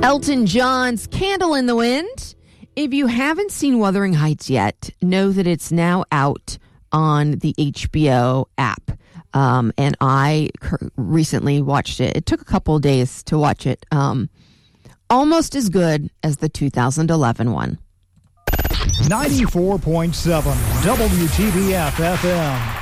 Elton John's Candle in the Wind. If you haven't seen Wuthering Heights yet, know that it's now out on the HBO app. And I recently watched it. It took a couple of days to watch it. Almost as good as the 2011 one. 94.7 WTBF FM.